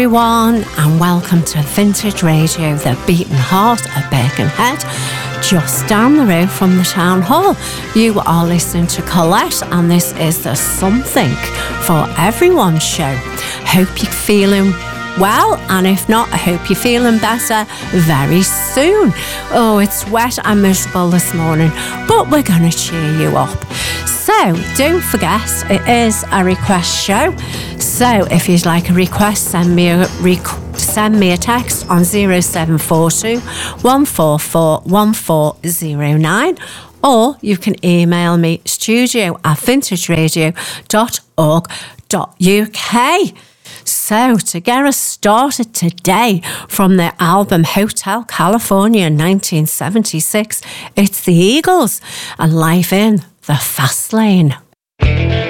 Everyone, and welcome to Vintage Radio, the beating heart of Birkenhead, just down the road from the town hall. You are listening to Colette, and this is the Something for Everyone show. Hope you're feeling well, and if not, I hope you're feeling better very soon. Oh, it's wet and miserable this morning, but we're going to cheer you up. So don't forget, it is a request show. So if you'd like a request, send me a text on 0742 144 1409, or you can email me studio@vintageradio.org.uk. So, to get us started today, from their album Hotel California in 1976, it's the Eagles and Life in the Fast Lane.